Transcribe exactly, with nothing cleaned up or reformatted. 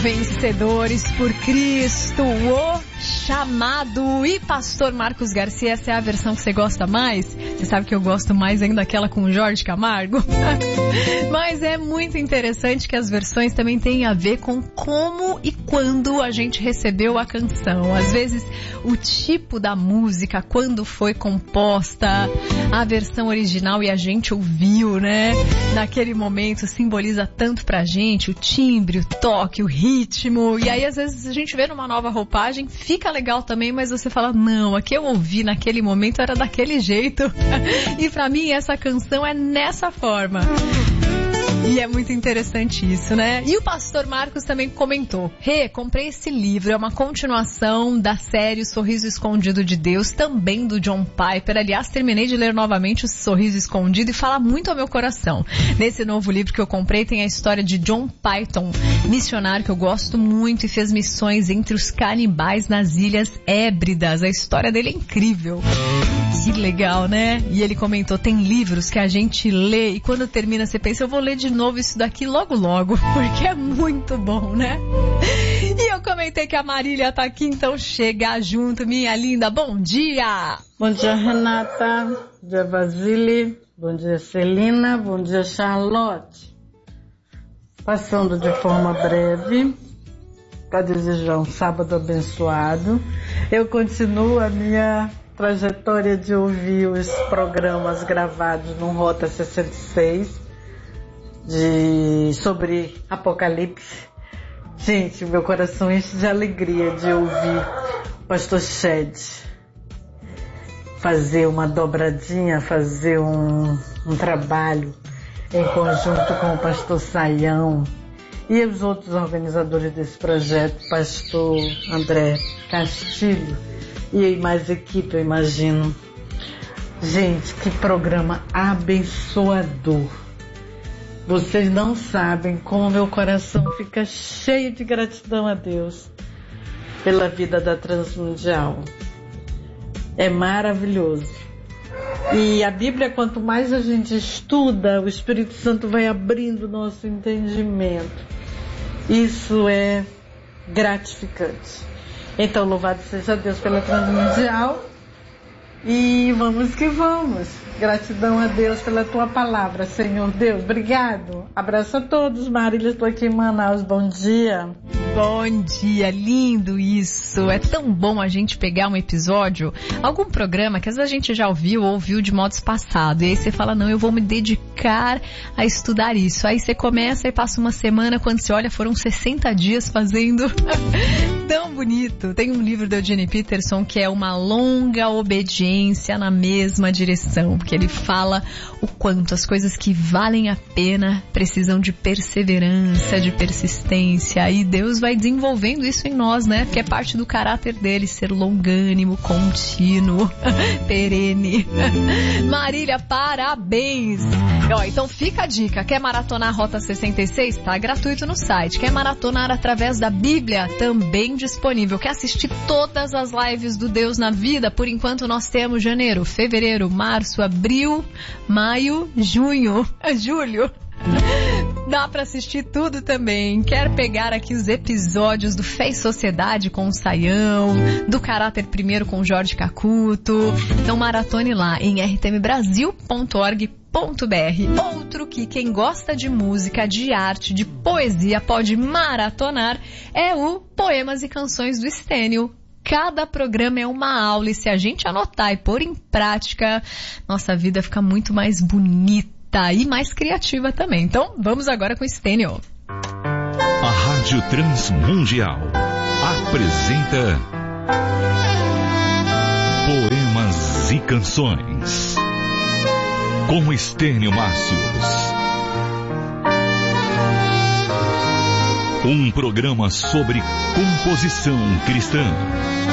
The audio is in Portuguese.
Vencedores por Cristo, o chamado. E Pastor Marcos Garcia, essa é a versão que você gosta mais? Você sabe que eu gosto mais ainda daquela com o Jorge Camargo. Mas é muito interessante que as versões também têm a ver com como e quando a gente recebeu a canção. Às vezes o tipo da música, quando foi composta, a versão original e a gente ouviu, né? Naquele momento simboliza tanto pra gente o timbre, o toque, o ritmo. E aí às vezes a gente vê numa nova roupagem, fica legal também, mas você fala, não, a que eu ouvi naquele momento era daquele jeito. E pra mim essa canção é nessa forma. E é muito interessante isso, né? E o Pastor Marcos também comentou: Rê, comprei esse livro, é uma continuação da série O Sorriso Escondido de Deus, também do John Piper. Aliás, terminei de ler novamente O Sorriso Escondido e fala muito ao meu coração. Nesse novo livro que eu comprei tem a história de John Python, missionário que eu gosto muito e fez missões entre os canibais nas Ilhas Hébridas. A história dele é incrível. Que legal, né? E ele comentou, tem livros que a gente lê e quando termina você pensa, eu vou ler de novo isso daqui logo logo, porque é muito bom, né? E eu comentei que a Marília tá aqui, então chega junto, minha linda. Bom dia! Bom dia, Renata. Bom dia, Basile. Bom dia, Celina. Bom dia, Charlotte. Passando de forma breve para desejar um sábado abençoado. Eu continuo a minha trajetória de ouvir os programas gravados no Rota sessenta e seis de, sobre Apocalipse. Gente, meu coração enche de alegria de ouvir o pastor Shed fazer uma dobradinha, fazer um, um trabalho em conjunto com o pastor Saião e os outros organizadores desse projeto, pastor André Castilho e mais equipe, eu imagino. Gente, que programa abençoador. Vocês não sabem como meu coração fica cheio de gratidão a Deus pela vida da Transmundial. É maravilhoso. E a Bíblia, quanto mais a gente estuda, o Espírito Santo vai abrindo o nosso entendimento. Isso é gratificante. Então, louvado seja Deus pela Transmundial. E vamos que vamos. Gratidão a Deus pela tua palavra, Senhor Deus. Obrigado. Abraço a todos. Marília, estou aqui em Manaus. Bom dia. Bom dia, lindo isso. É tão bom a gente pegar um episódio, algum programa que às vezes a gente já ouviu ou ouviu de modos passados. E aí você fala, não, eu vou me dedicar a estudar isso. Aí você começa e passa uma semana, quando você olha, foram sessenta dias fazendo. Tão bonito. Tem um livro do Eugene Peterson que é Uma Longa Obediência na Mesma Direção, porque ele fala o quanto as coisas que valem a pena precisam de perseverança, de persistência, e Deus vai desenvolvendo isso em nós, né? Porque é parte do caráter dele, ser longânimo, contínuo, perene. Marília, parabéns! Ó, então fica a dica, quer maratonar a Rota sessenta e seis? Tá gratuito no site. Quer maratonar através da Bíblia? Também disponível. Quer assistir todas as lives do Deus na Vida? Por enquanto nós temos janeiro, fevereiro, março, abril, maio, junho, julho. Dá pra assistir tudo também. Quer pegar aqui os episódios do Fé e Sociedade com o Saião, do Caráter Primeiro com o Jorge Cacuto? Então maratone lá em r t m brasil ponto org ponto b r. Outro que quem gosta de música, de arte, de poesia pode maratonar é o Poemas e Canções do Estênio. Cada programa é uma aula e se a gente anotar e pôr em prática, nossa vida fica muito mais bonita e mais criativa também. Então, vamos agora com o Estênio. A Rádio Transmundial apresenta Poemas e Canções com Estênio Márcios. Um programa sobre composição cristã.